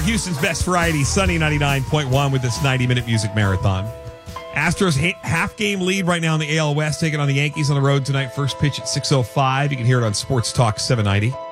Houston's best variety, Sunny 99.1 with this 90-minute music marathon. Astros half-game lead right now in the AL West, taking on the Yankees on the road tonight. First pitch at 6:05. You can hear it on Sports Talk 790.